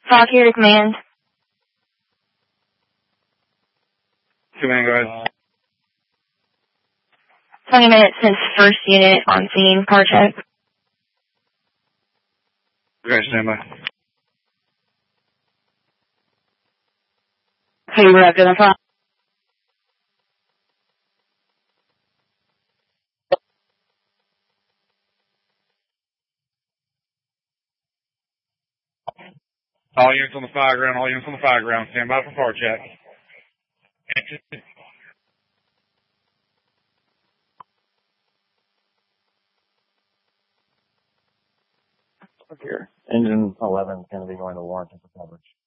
Talk here to command. Command, go ahead. 20 minutes since first unit on scene. Car check. Okay, stand by. Hey, we're after the front. All units on the fire ground, all units on the fire ground. Stand by for car check. Here. Engine 11 is going to be going to Warrenton for coverage.